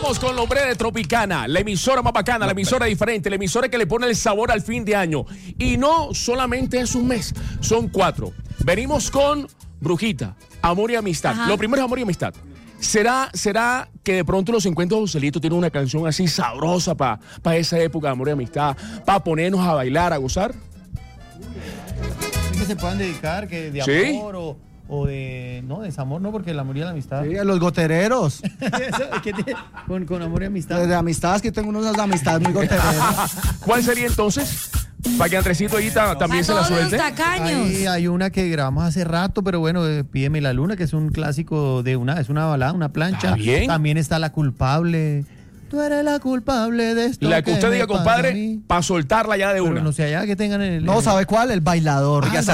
Vamos con el hombre de Tropicana, la emisora más bacana, la emisora diferente, la emisora que le pone el sabor al fin de año. Y no solamente es un mes, son 4. Venimos con Brujita, Amor y Amistad. Ajá. Lo primero es Amor y Amistad. ¿Será que de pronto los encuentros de Joselito tienen una canción así sabrosa para esa época de Amor y Amistad? Para ponernos a bailar, a gozar. Que se puedan dedicar, que de ¿Sí? amor o de... No, desamor no, porque el amor y la amistad. Sí, a los gotereros. ¿Qué con amor y amistad. De amistades, que tengo unas amistades muy gotereras. ¿Cuál sería entonces? Para que Andresito ahí también se la Todos los suelte. tacaños. Ahí hay una que grabamos hace rato, pero bueno, Pídeme la luna, que es un clásico es una balada, una plancha. Está bien. También está La Culpable. Tú eres la culpable de esto. La que usted me diga, pasa a compadre, mí. para soltarla ya de Pero una. no sé allá que tengan el... No, ¿sabe cuál? El bailador. Ah, Ya